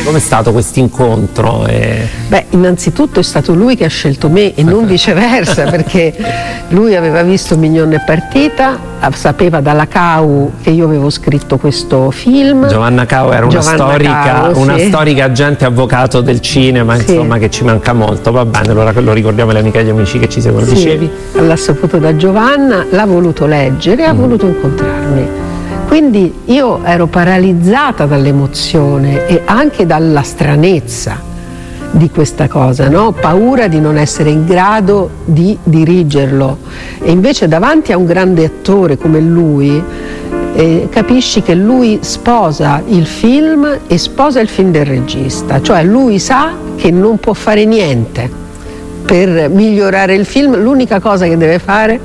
Com'è stato questo incontro? Beh, innanzitutto è stato lui che ha scelto me e non viceversa, perché lui aveva visto Mignon è partita, sapeva dalla Cau che io avevo scritto questo film. Giovanna Cau era una storica agente avvocato del cinema, sì, insomma, che ci manca molto. Va bene, allora lo ricordiamo alle amiche e agli amici che ci seguono. Sì, dicevi? l'ha saputo da Giovanna, l'ha voluto leggere e ha voluto incontrarmi. Quindi io ero paralizzata dall'emozione e anche dalla stranezza di questa cosa, no? Paura di non essere in grado di dirigerlo, e invece davanti a un grande attore come lui capisci che lui sposa il film e sposa il film del regista, cioè lui sa che non può fare niente per migliorare il film, l'unica cosa che deve fare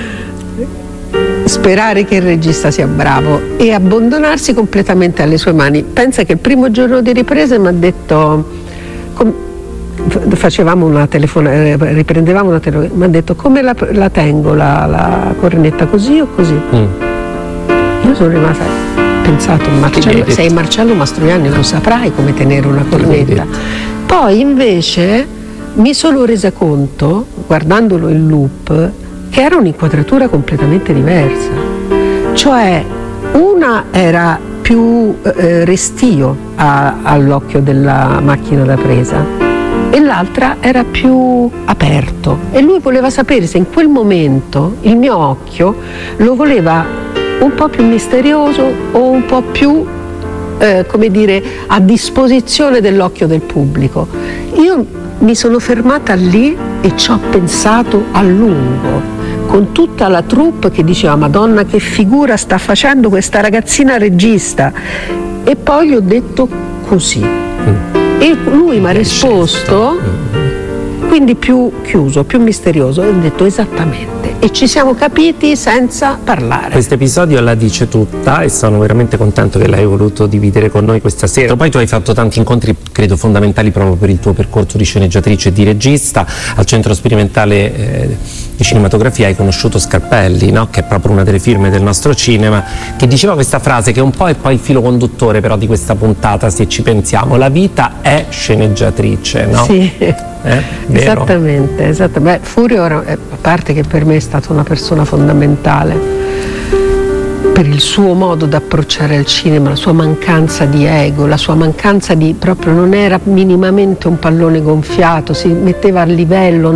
è sperare che il regista sia bravo e abbandonarsi completamente alle sue mani. Pensa che il primo giorno di riprese mi ha detto, facevamo una telefonata, riprendevamo una telefonata, mi ha detto: come la tengo la cornetta, così o così? Io sono rimasta, pensato, sei Marcello Mastroianni, lo saprai come tenere una cornetta. Poi invece mi sono resa conto, guardandolo in loop, che era un'inquadratura completamente diversa, cioè una era più restio all'occhio della macchina da presa e l'altra era più aperto, e lui voleva sapere se in quel momento il mio occhio lo voleva un po' più misterioso o un po' più come dire, a disposizione dell'occhio del pubblico. Io mi sono fermata lì e ci ho pensato a lungo, con tutta la troupe che diceva: Madonna, che figura sta facendo questa ragazzina regista, e poi gli ho detto così e lui mi ha risposto, quindi più chiuso, più misterioso, e ho detto esattamente, e ci siamo capiti senza parlare. Questo episodio la dice tutta e sono veramente contento che l'hai voluto dividere con noi questa sera. Poi tu hai fatto tanti incontri, credo fondamentali proprio per il tuo percorso di sceneggiatrice e di regista. Al Centro Sperimentale di Cinematografia hai conosciuto Scarpelli, no? Che è proprio una delle firme del nostro cinema, che diceva questa frase che un po' è poi il filo conduttore però di questa puntata, se ci pensiamo: la vita è sceneggiatrice, no? Sì, esattamente. Beh, Furio a parte che per me è stata una persona fondamentale per il suo modo di approcciare il cinema, la sua mancanza di ego, la sua mancanza di, proprio non era minimamente un pallone gonfiato, si metteva a livello,